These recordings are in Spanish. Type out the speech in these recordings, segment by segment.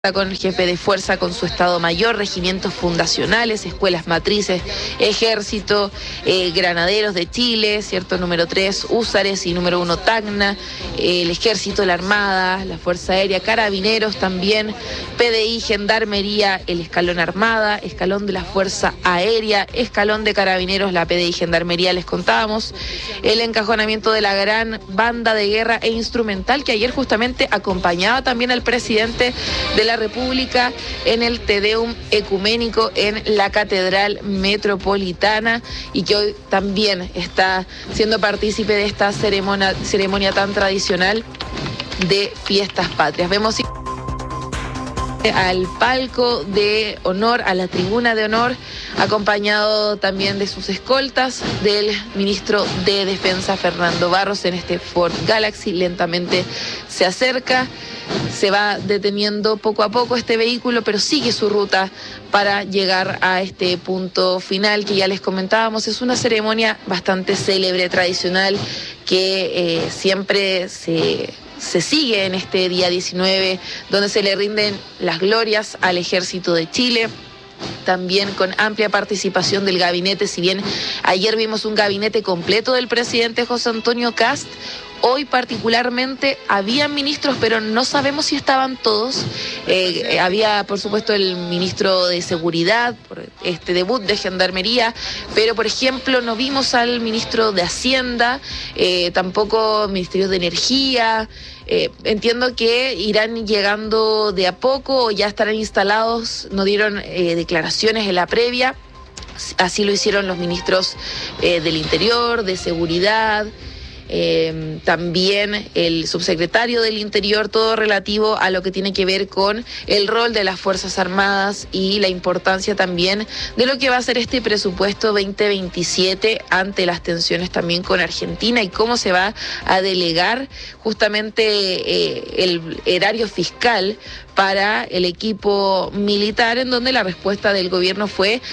con el jefe de fuerza, con su Estado Mayor, regimientos fundacionales, escuelas matrices, ejército, granaderos de Chile, ¿cierto? Número 3, húsares y número 1, Tacna, el ejército, la Armada, la Fuerza Aérea, carabineros también, PDI, gendarmería, el escalón Armada, escalón de la Fuerza Aérea, escalón de carabineros, la PDI, gendarmería, les contábamos, el encajonamiento de la gran banda de guerra e instrumental que ayer justamente acompañaba también al presidente de la República en el Te Deum ecuménico en la Catedral Metropolitana y que hoy también está siendo partícipe de esta ceremonia tan tradicional de fiestas patrias. Vemos al palco de honor, a la tribuna de honor, acompañado también de sus escoltas, del ministro de Defensa Fernando Barros en este Ford Galaxy. Lentamente se acerca, se va deteniendo poco a poco este vehículo, pero sigue su ruta para llegar a este punto final que ya les comentábamos. Es una ceremonia bastante célebre, tradicional, que siempre se sigue en este día 19, donde se le rinden las glorias al Ejército de Chile, también con amplia participación del gabinete. Si bien ayer vimos un gabinete completo del presidente José Antonio Kast, hoy particularmente había ministros, pero no sabemos si estaban todos. Había, por supuesto, el ministro de Seguridad, por este debut de Gendarmería, pero, por ejemplo, no vimos al ministro de Hacienda, tampoco Ministerio de Energía. Entiendo que irán llegando de a poco o ya estarán instalados, no dieron declaraciones en la previa, así lo hicieron los ministros del Interior, de Seguridad, también el subsecretario del Interior, todo relativo a lo que tiene que ver con el rol de las Fuerzas Armadas y la importancia también de lo que va a ser este presupuesto 2027 ante las tensiones también con Argentina y cómo se va a delegar justamente el erario fiscal para el equipo militar, en donde la respuesta del gobierno fue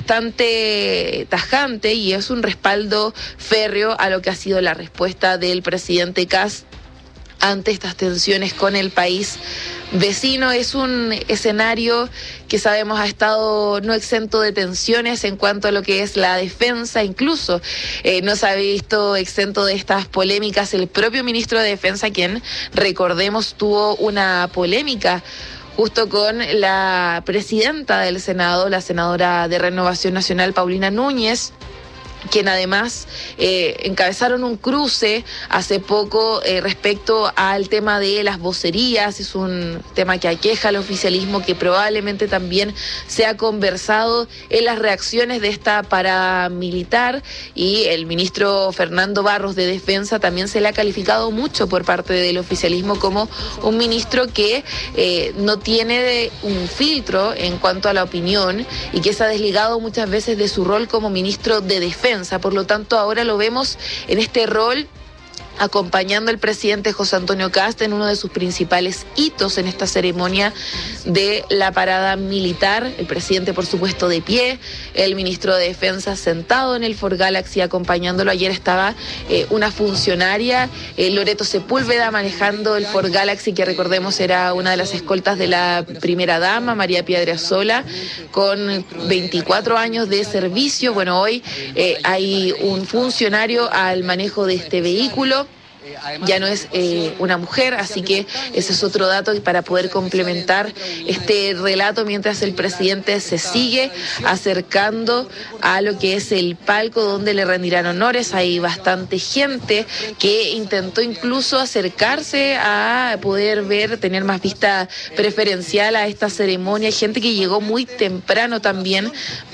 bastante tajante y es un respaldo férreo a lo que ha sido la respuesta del presidente Kast ante estas tensiones con el país vecino. Es un escenario que sabemos ha estado no exento de tensiones en cuanto a lo que es la defensa, incluso no se ha visto exento de estas polémicas el propio ministro de Defensa, quien, recordemos, tuvo una polémica justo con la presidenta del Senado, la senadora de Renovación Nacional, Paulina Núñez, quien además encabezaron un cruce hace poco respecto al tema de las vocerías. Es un tema que aqueja al oficialismo, que probablemente también se ha conversado en las reacciones de esta parada militar, y el ministro Fernando Barros de Defensa también se le ha calificado mucho por parte del oficialismo como un ministro que no tiene un filtro en cuanto a la opinión y que se ha desligado muchas veces de su rol como ministro de Defensa. Por lo tanto, ahora lo vemos en este rol acompañando al presidente José Antonio Kast en uno de sus principales hitos en esta ceremonia de la parada militar. El presidente, por supuesto, de pie, el ministro de Defensa sentado en el Ford Galaxy acompañándolo. Ayer estaba una funcionaria, Loreto Sepúlveda, manejando el Ford Galaxy, que recordemos era una de las escoltas de la primera dama, María Piedrasola, con 24 años de servicio. Bueno, hoy hay un funcionario al manejo de este vehículo. Ya no es una mujer, así que ese es otro dato para poder complementar este relato mientras el presidente se sigue acercando a lo que es el palco donde le rendirán honores. Hay bastante gente que intentó incluso acercarse a poder ver, tener más vista preferencial a esta ceremonia. Hay gente que llegó muy temprano también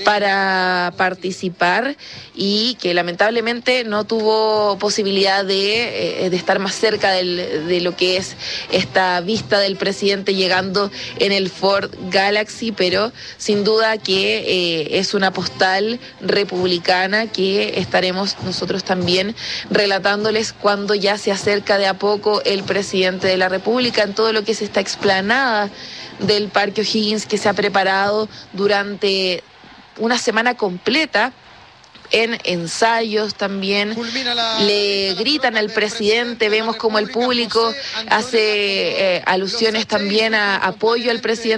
para participar y que lamentablemente no tuvo posibilidad de estar más cerca de lo que es esta vista del presidente llegando en el Ford Galaxy, pero sin duda que es una postal republicana que estaremos nosotros también relatándoles cuando ya se acerca de a poco el presidente de la República en todo lo que es esta explanada del Parque O'Higgins, que se ha preparado durante una semana completa en ensayos también, le gritan al presidente, vemos como el público hace alusiones también a apoyo al presidente